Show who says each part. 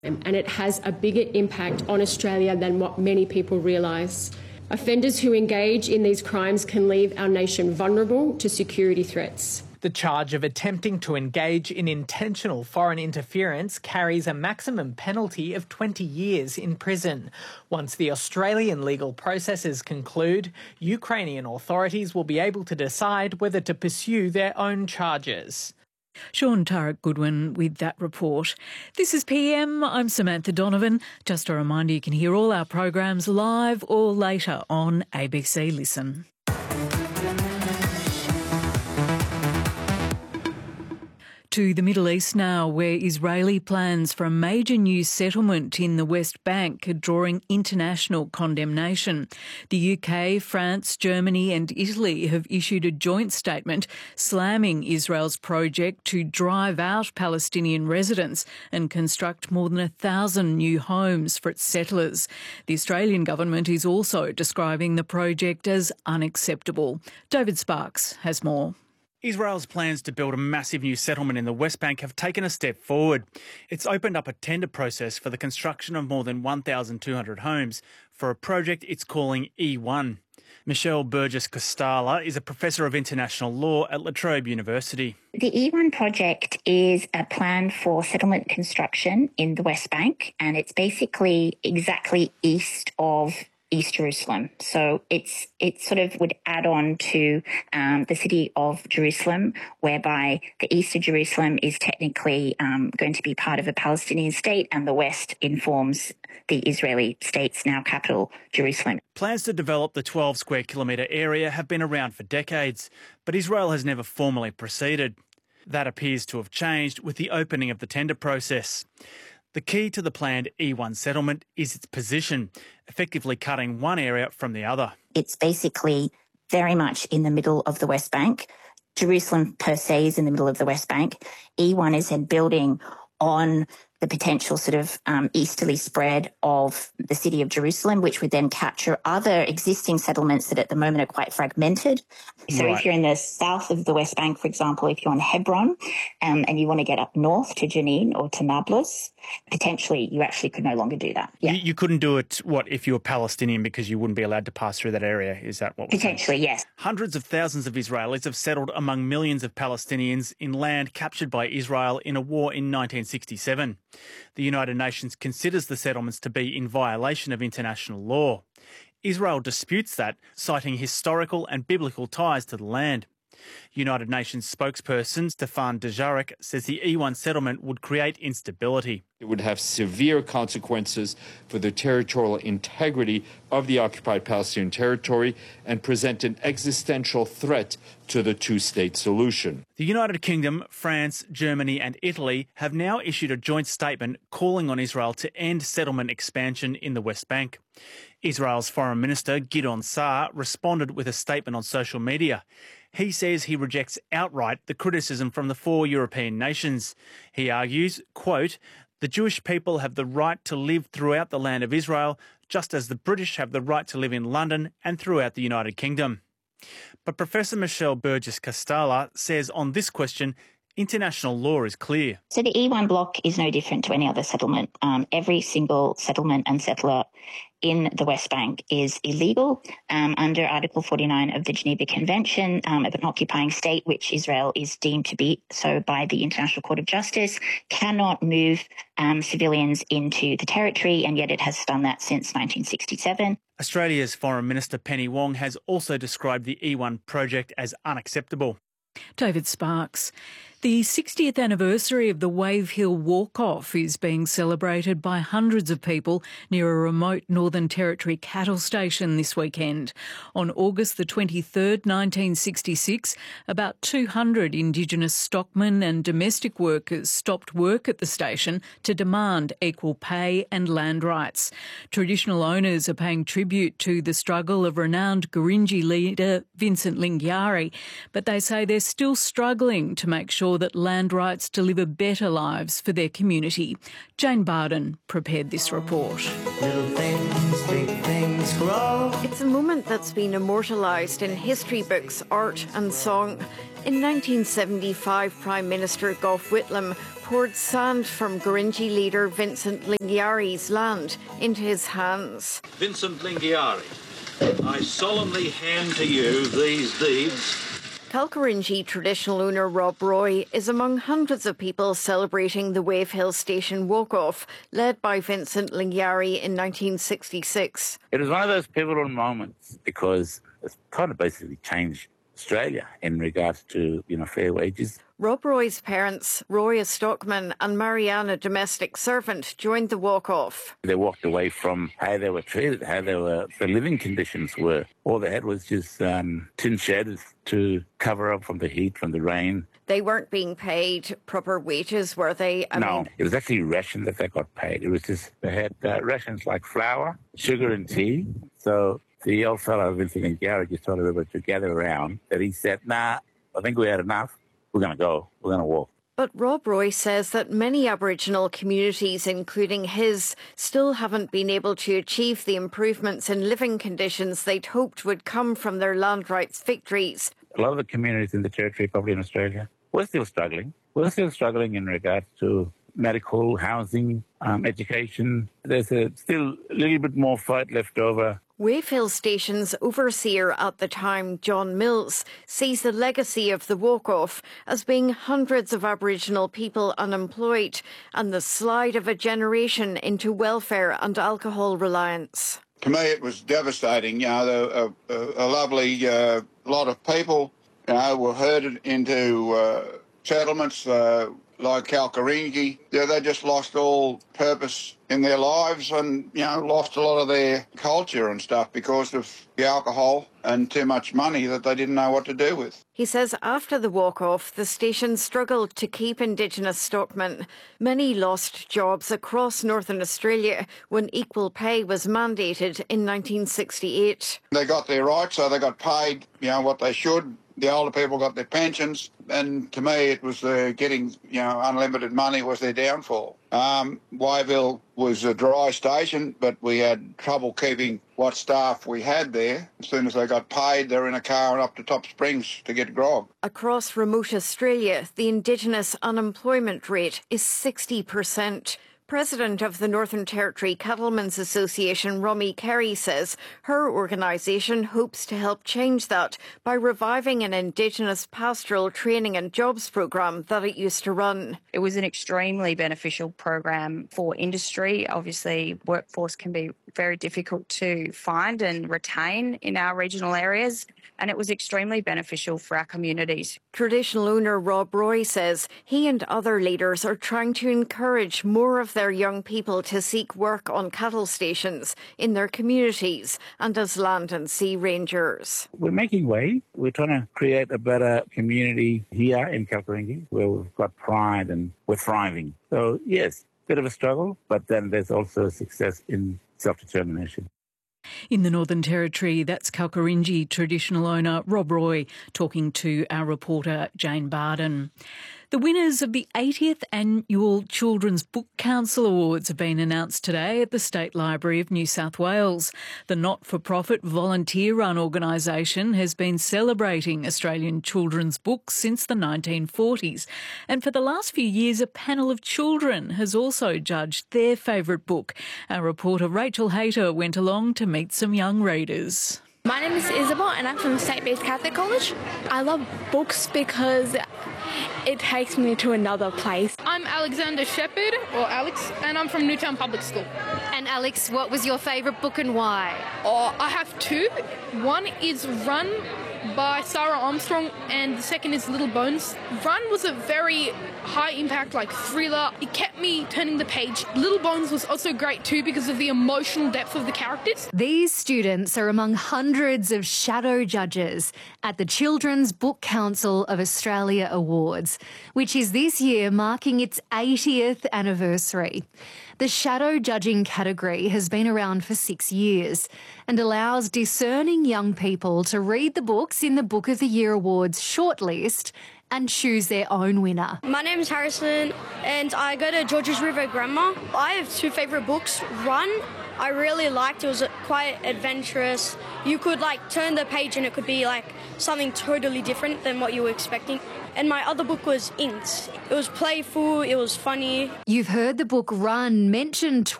Speaker 1: And it has a bigger impact on Australia than what many people realise. Offenders who engage in these crimes can leave our nation vulnerable to security threats.
Speaker 2: The charge of attempting to engage in intentional foreign interference carries a maximum penalty of 20 years in prison. Once the Australian legal processes conclude, Ukrainian authorities will be able to decide whether to pursue their own charges.
Speaker 3: Sean Tarek Goodwin with that report. This is PM. I'm Samantha Donovan. Just a reminder, you can hear all our programs live or later on ABC Listen. To the Middle East now, where Israeli plans for a major new settlement in the West Bank are drawing international condemnation. The UK, France, Germany and Italy have issued a joint statement slamming Israel's project to drive out Palestinian residents and construct more than 1,000 new homes for its settlers. The Australian government is also describing the project as unacceptable. David Sparks has more.
Speaker 4: Israel's plans to build a massive new settlement in the West Bank have taken a step forward. It's opened up a tender process for the construction of more than 1,200 homes for a project it's calling E1. Michelle Burgess-Costala is a professor of international law at La Trobe University.
Speaker 5: The E1 project is a plan for settlement construction in the West Bank, and it's basically exactly east of East Jerusalem. So it sort of would add on to the city of Jerusalem, whereby the east of Jerusalem is technically going to be part of a Palestinian state, and the west informs the Israeli state's now capital, Jerusalem.
Speaker 4: Plans to develop the 12 square kilometre area have been around for decades, but Israel has never formally proceeded. That appears to have changed with the opening of the tender process. The key to the planned E1 settlement is its position, effectively cutting one area from the other.
Speaker 5: It's basically very much in the middle of the West Bank. Jerusalem per se is in the middle of the West Bank. E1 is then building on the potential sort of easterly spread of the city of Jerusalem, which would then capture other existing settlements that at the moment are quite fragmented. So If you're in the south of the West Bank, for example, if you're on Hebron and you want to get up north to Jenin or to Nablus, potentially you actually could no longer do that. Yeah.
Speaker 4: You couldn't do it, if you were Palestinian, because you wouldn't be allowed to pass through that area? Is that what we're
Speaker 5: Potentially,
Speaker 4: saying?
Speaker 5: Yes.
Speaker 4: Hundreds of thousands of Israelis have settled among millions of Palestinians in land captured by Israel in a war in 1967. The United Nations considers the settlements to be in violation of international law. Israel disputes that, citing historical and biblical ties to the land. United Nations spokesperson Stefan Dujarric says the E1 settlement would create instability.
Speaker 6: It would have severe consequences for the territorial integrity of the occupied Palestinian territory and present an existential threat to the two-state solution.
Speaker 4: The United Kingdom, France, Germany and Italy have now issued a joint statement calling on Israel to end settlement expansion in the West Bank. Israel's Foreign Minister Gideon Saar responded with a statement on social media. He says he rejects outright the criticism from the 4 European nations. He argues, quote, "The Jewish people have the right to live throughout the land of Israel, just as the British have the right to live in London and throughout the United Kingdom." But Professor Michelle Burgess-Costala says on this question, international law is clear.
Speaker 5: So the E1 block is no different to any other settlement. Every single settlement and settler in the West Bank is illegal under Article 49 of the Geneva Convention of an occupying state, which Israel is deemed to be so by the International Court of Justice, cannot move civilians into the territory, and yet it has done that since 1967.
Speaker 4: Australia's Foreign Minister Penny Wong has also described the E1 project as unacceptable.
Speaker 3: David Sparks. The 60th anniversary of the Wave Hill Walk-Off is being celebrated by hundreds of people near a remote Northern Territory cattle station this weekend. On August the 23rd, 1966, about 200 Indigenous stockmen and domestic workers stopped work at the station to demand equal pay and land rights. Traditional owners are paying tribute to the struggle of renowned Gurindji leader Vincent Lingiari, but they say they're still struggling to make sure that land rights deliver better lives for their community. Jane Barden prepared this report.
Speaker 7: Little things, big things grow. It's a moment that's been immortalised in history books, art and song.
Speaker 8: In 1975, Prime Minister Gough Whitlam poured sand from Gurindji leader Vincent Lingiari's land into his hands.
Speaker 9: Vincent Lingiari, I solemnly hand to you these deeds.
Speaker 8: Kalkarindji traditional owner Rob Roy is among hundreds of people celebrating the Wave Hill Station walk-off, led by Vincent Lingiari in 1966.
Speaker 10: It was one of those pivotal moments because it's kind of basically changed Australia in regards to, fair wages.
Speaker 8: Rob Roy's parents, Roy a stockman and Marianne a domestic servant, joined the walk-off.
Speaker 10: They walked away from how they were treated, how their living conditions were. All they had was just tin sheds to cover up from the heat, from the rain.
Speaker 8: They weren't being paid proper wages, were they?
Speaker 10: It was actually ration that they got paid. It was just, they had rations like flour, sugar and tea. So the old fellow, Vincent Lingiari, just told everybody to gather around. And he said, I think we had enough. We're going to go. We're going to walk.
Speaker 8: But Rob Roy says that many Aboriginal communities, including his, still haven't been able to achieve the improvements in living conditions they'd hoped would come from their land rights victories.
Speaker 10: A lot of the communities in the Territory, probably in Australia, we're still struggling. We're still struggling in regards to medical, housing, education. There's still a little bit more fight left over.
Speaker 8: Wave Hill Station's overseer at the time, John Mills, sees the legacy of the walk-off as being hundreds of Aboriginal people unemployed and the slide of a generation into welfare and alcohol reliance.
Speaker 11: To me, it was devastating. A lovely lot of people, were herded into settlements like Kalkarindji. They just lost all purpose in their lives and, lost a lot of their culture and stuff because of the alcohol and too much money that they didn't know what to do with.
Speaker 8: He says after the walk-off, the station struggled to keep Indigenous stockmen. Many lost jobs across Northern Australia when equal pay was mandated in 1968.
Speaker 11: They got their rights, so they got paid, what they should. The older people got their pensions, and to me it was getting, unlimited money was their downfall. Wave Hill was a dry station, but we had trouble keeping what staff we had there. As soon as they got paid, they were in a car and up to Top Springs to get grog.
Speaker 8: Across remote Australia, the Indigenous unemployment rate is 60%. President of the Northern Territory Cattlemen's Association, Romy Carey, says her organisation hopes to help change that by reviving an Indigenous pastoral training and jobs program that it used to run.
Speaker 12: It was an extremely beneficial program for industry. Obviously, workforce can be very difficult to find and retain in our regional areas, and it was extremely beneficial for our communities.
Speaker 8: Traditional owner Rob Roy says he and other leaders are trying to encourage more of their young people to seek work on cattle stations in their communities and as land and sea rangers.
Speaker 10: We're making way. We're trying to create a better community here in Kalkarindji where we've got pride and we're thriving. So, yes, bit of a struggle, but then there's also success in self-determination.
Speaker 3: In the Northern Territory, that's Kalkarindji traditional owner Rob Roy talking to our reporter Jane Barden. The winners of the 80th Annual Children's Book Council Awards have been announced today at the State Library of New South Wales. The not-for-profit volunteer-run organisation has been celebrating Australian children's books since the 1940s. And for the last few years, a panel of children has also judged their favourite book. Our reporter Rachel Hayter went along to meet some young readers.
Speaker 13: My name is Isabel and I'm from State-Based Catholic College. I love books because it takes me to another place.
Speaker 14: I'm Alexander Shepherd, or Alex, and I'm from Newtown Public School.
Speaker 15: And Alex, what was your favourite book and why?
Speaker 14: I have two. One is Run by Sarah Armstrong and the second is Little Bones. Run was a very high impact thriller. It kept me turning the page. Little Bones was also great too because of the emotional depth of the characters.
Speaker 15: These students are among hundreds of shadow judges at the Children's Book Council of Australia Awards, which is this year marking its 80th anniversary. The shadow judging category has been around for 6 years and allows discerning young people to read the books in the Book of the Year Awards shortlist and choose their own winner.
Speaker 16: My name is Harrison and I go to Georges River Grammar. I have two favourite books. Run, I really liked. It was quite adventurous. You could turn the page and it could be something totally different than what you were expecting. And my other book was Inked. It was playful, it was funny.
Speaker 15: You've heard the book Run mentioned